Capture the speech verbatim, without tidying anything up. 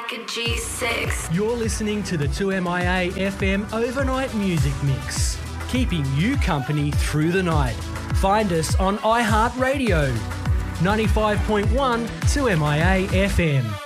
like a G six. You're listening to the two M I A F M Overnight Music Mix, keeping you company through the night. Find us on iHeartRadio, ninety-five point one two M I A F M.